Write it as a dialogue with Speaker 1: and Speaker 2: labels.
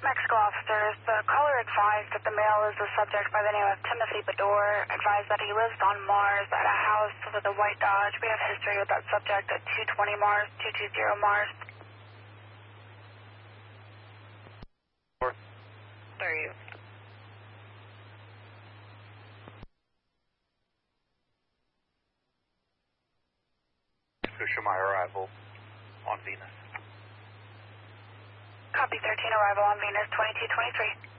Speaker 1: Mexico officers, the caller advised that the male is a subject by the name of Timothy Bador, advised that he lives on Mars at a house with a white Dodge. We have history with that subject at 220 Mars, 220 Mars. There you go.
Speaker 2: Show my arrival on Venus.
Speaker 1: Copy 13, arrival on Venus 2223.